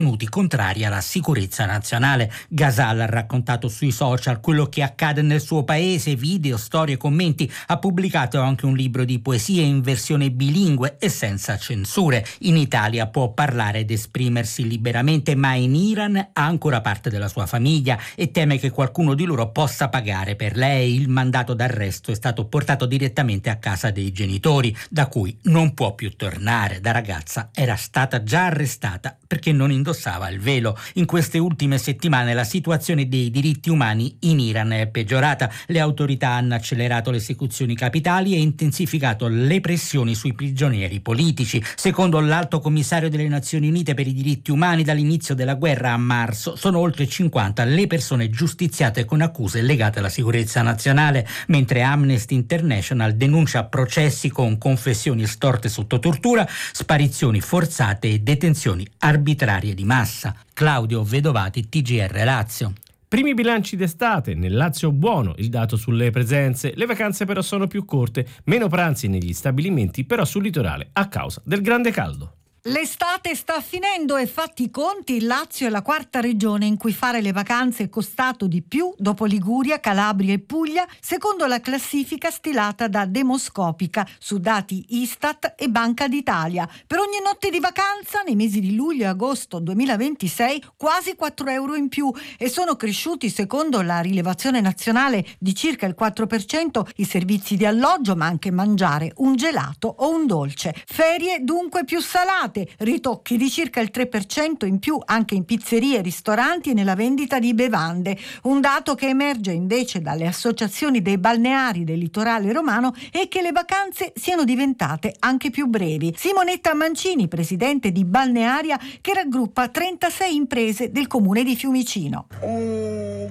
contrari alla sicurezza nazionale. Ghasal ha raccontato sui social quello che accade nel suo paese, video, storie, commenti. Ha pubblicato anche un libro di poesie in versione bilingue e senza censure. In Italia può parlare ed esprimersi liberamente, ma in Iran ha ancora parte della sua famiglia e teme che qualcuno di loro possa pagare per lei. Il mandato d'arresto è stato portato direttamente a casa dei genitori, da cui non può più tornare. Da ragazza era stata già arrestata perché non indossava il velo. In queste ultime settimane la situazione dei diritti umani in Iran è peggiorata. Le autorità hanno accelerato le esecuzioni capitali e intensificato le pressioni sui prigionieri politici. Secondo l'Alto Commissario delle Nazioni Unite per i diritti umani, dall'inizio della guerra a marzo sono oltre 50 le persone giustiziate con accuse legate alla sicurezza nazionale, mentre Amnesty International denuncia processi con confessioni estorte sotto tortura, sparizioni forzate e detenzioni arbitrarie di massa. Claudio Vedovati, TGR Lazio. Primi bilanci d'estate, nel Lazio buono il dato sulle presenze, le vacanze però sono più corte, meno pranzi negli stabilimenti però sul litorale a causa del grande caldo. L'estate sta finendo e fatti i conti, il Lazio è la quarta regione in cui fare le vacanze è costato di più dopo Liguria, Calabria e Puglia, secondo la classifica stilata da Demoscopica su dati Istat e Banca d'Italia. Per ogni notte di vacanza nei mesi di luglio e agosto 2026 quasi 4 euro in più e sono cresciuti, secondo la rilevazione nazionale, di circa il 4% i servizi di alloggio, ma anche mangiare un gelato o un dolce. Ferie dunque più salate, ritocchi di circa il 3% in più anche in pizzerie, ristoranti e nella vendita di bevande. Un dato che emerge invece dalle associazioni dei balneari del litorale romano è che le vacanze siano diventate anche più brevi. Simonetta Mancini, presidente di Balnearia, che raggruppa 36 imprese del comune di Fiumicino. Un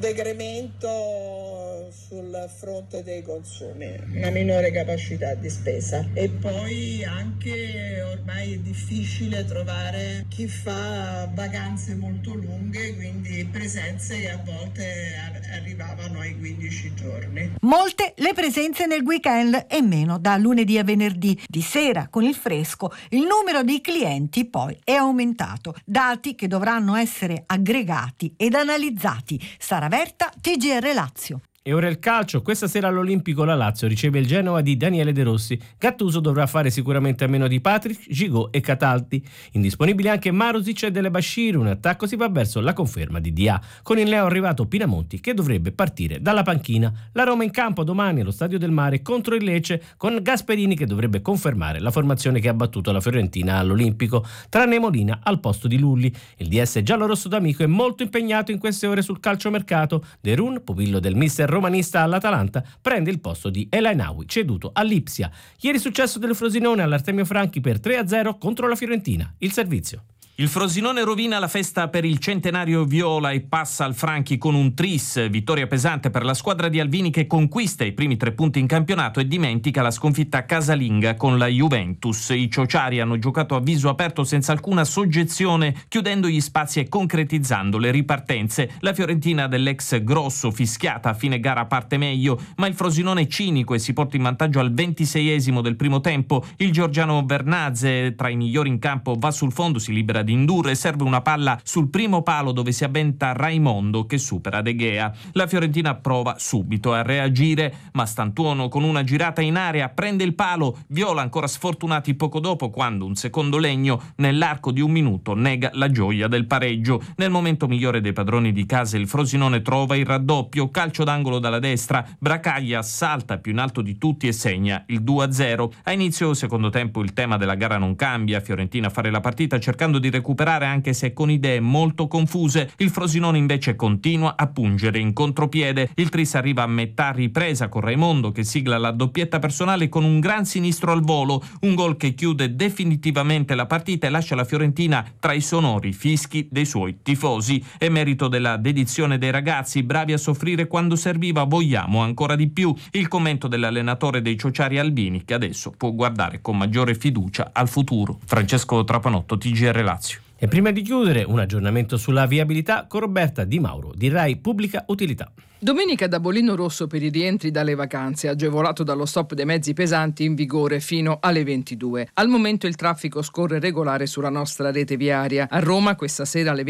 decremento sul fronte dei consumi, una minore capacità di spesa e poi anche ormai è difficile trovare chi fa vacanze molto lunghe, quindi presenze che a volte arrivavano ai 15 giorni. Molte le presenze nel weekend e meno da lunedì a venerdì. Di sera, con il fresco, il numero dei clienti poi è aumentato. Dati che dovranno essere aggregati ed analizzati. Sara Verta, TGR Lazio. E ora il calcio, questa sera all'Olimpico la Lazio riceve il Genova di Daniele De Rossi. Gattuso dovrà fare sicuramente a meno di Patrick, Gigot e Cataldi. Indisponibili anche Marusic e Delebashir, un attacco si va verso la conferma di Dia, con il neo arrivato Pinamonti che dovrebbe partire dalla panchina. La Roma in campo domani allo Stadio del Mare contro il Lecce, con Gasperini che dovrebbe confermare la formazione che ha battuto la Fiorentina all'Olimpico, tranne Molina al posto di Lulli. Il DS giallorosso d'amico è molto impegnato in queste ore sul calciomercato. De Run, pupillo del mister romanista all'Atalanta, prende il posto di El Ainaoui, ceduto all'Ipsia. Ieri successo del Frosinone all'Artemio Franchi per 3-0 contro la Fiorentina. Il servizio. Il Frosinone rovina la festa per il centenario viola e passa al Franchi con un tris. Vittoria pesante per la squadra di Alvini che conquista i primi 3 punti in campionato e dimentica la sconfitta casalinga con la Juventus. I ciociari hanno giocato a viso aperto senza alcuna soggezione, chiudendo gli spazi e concretizzando le ripartenze. La Fiorentina dell'ex Grosso, fischiata a fine gara, parte meglio, ma il Frosinone è cinico e si porta in vantaggio al 26esimo del primo tempo. Il georgiano Vernazze, tra i migliori in campo, va sul fondo, si libera di indurre e serve una palla sul primo palo dove si avventa Raimondo che supera De Gea. La Fiorentina prova subito a reagire, ma Stantuono con una girata in area prende il palo. Viola ancora sfortunati poco dopo quando un secondo legno nell'arco di un minuto nega la gioia del pareggio. Nel momento migliore dei padroni di casa il Frosinone trova il raddoppio, calcio d'angolo dalla destra, Bracaglia salta più in alto di tutti e segna il 2-0. A inizio secondo tempo il tema della gara non cambia, Fiorentina a fare la partita cercando di recuperare anche se con idee molto confuse. Il Frosinone invece continua a pungere in contropiede. Il tris arriva a metà ripresa con Raimondo che sigla la doppietta personale con un gran sinistro al volo, un gol che chiude definitivamente la partita e lascia la Fiorentina tra i sonori fischi dei suoi tifosi. È merito della dedizione dei ragazzi, bravi a soffrire quando serviva, vogliamo ancora di più. Il commento dell'allenatore dei ciociari Albini che adesso può guardare con maggiore fiducia al futuro. Francesco Trapanotto, TGR Lazio. E prima di chiudere, un aggiornamento sulla viabilità con Roberta Di Mauro di Rai Pubblica Utilità. Domenica da bollino rosso per i rientri dalle vacanze, agevolato dallo stop dei mezzi pesanti in vigore fino alle 22. Al momento il traffico scorre regolare sulla nostra rete viaria. A Roma questa sera alle